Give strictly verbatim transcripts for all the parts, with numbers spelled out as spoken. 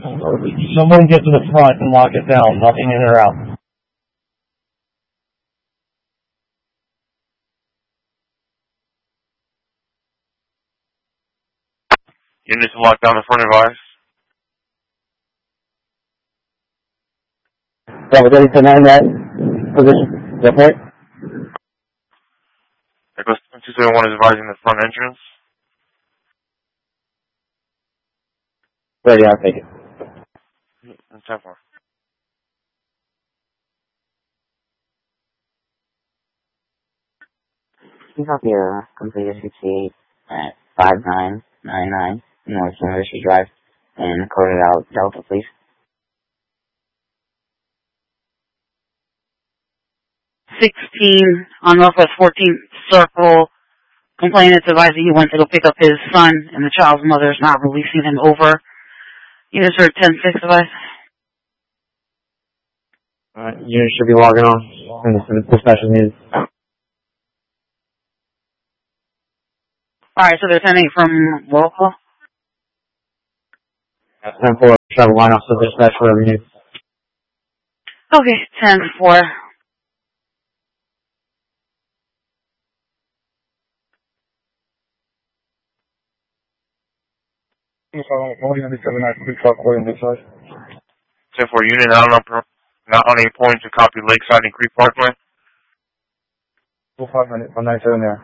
Someone get to the front and lock it down. Nothing in or out. Units to lock down the front advice. Bravo thirty to nine that position. Is that right? Echo two seven one is advising the front entrance. Ready, I'll take it. ten four. Can you copy a complete sixty-eight at five nine nine nine North University Drive and code it out Delta, please? sixteen on Northwest fourteenth Circle. Complainant's advising he went to go pick up his son, and the child's mother is not releasing him over. Units are ten six advice. Alright, units should be logging on. And the dispatch is needed. Alright, so they're sending from local? ten four, travel line off to dispatch, whatever you need. Okay, ten four. ten four unit not on, not on a point to copy Lakeside and Creek Parkway. Full five minutes, one ninety-seven there.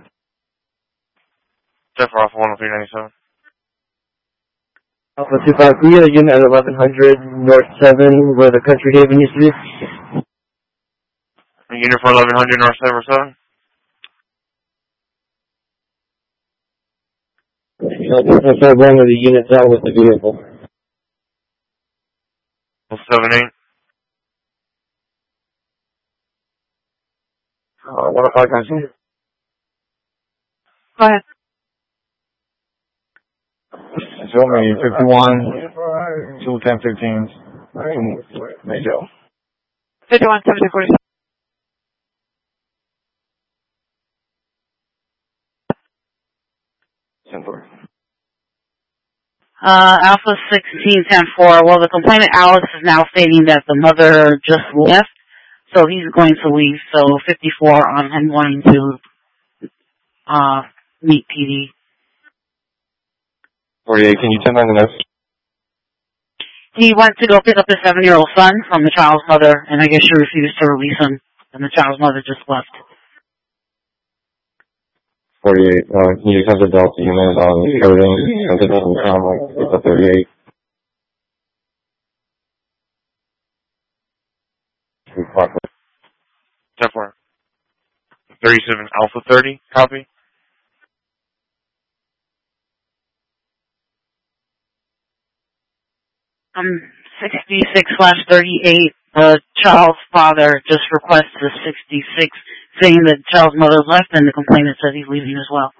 ten four Alpha one oh three ninety-seven. Alpha two five three, a unit at eleven hundred North seven, where the Country Haven used to be. A unit for eleven hundred North seven seven. That's not going with the units out with the vehicle. seven eight. Uh, one oh five, guys. Go ahead. Show me fifty-one, two ten fifteens. Major. fifty-one, seventy, forty. ten four. Uh, Alpha sixteen ten four. Well, the complainant Alex is now stating that the mother just left, so he's going to leave. So fifty-four on him wanting to uh meet P D. forty-eight, can you send on the notes? He went to go pick up his seven-year-old son from the child's mother, and I guess she refused to release him, and the child's mother just left. forty-eight, uh, can you send the Delta unit on coding? Since it doesn't sound like it's a thirty-eight. ten four. thirty-seven Alpha thirty, copy. Um, sixty-six slash thirty-eight, the child's father just requests a sixty-six, saying that the child's mother left, and the complainant says he's leaving as well.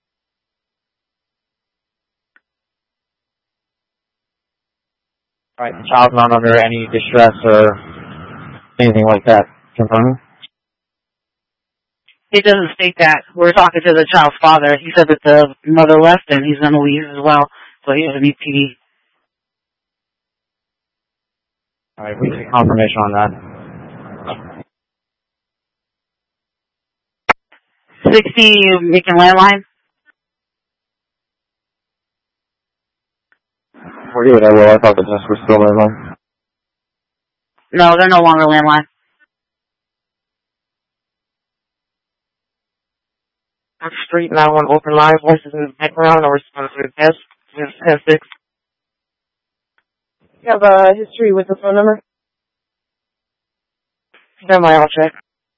Alright, the child's not under any distress or anything like that. Confirm? It doesn't state that. We're talking to the child's father. He said that the mother left, and he's going to leave as well, so he doesn't need P D. Alright, we need confirmation on that. sixty, making landline? forty-eight, I will. I thought the test was still landline. No, they're no longer landline. On street now on open live, voices in the background, no response to the test. ten six. You have a history with the phone number? Stand by, I'll check.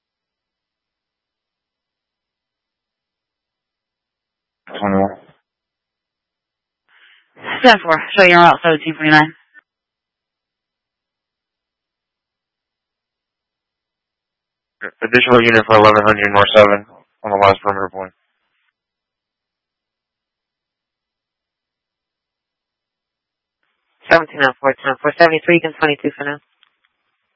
twenty-one. ten four, show your route, seventeen forty-nine. Additional unit for eleven hundred North seven on the last perimeter point. seventeen oh four, ten four, seventy-three, can twenty-two for now.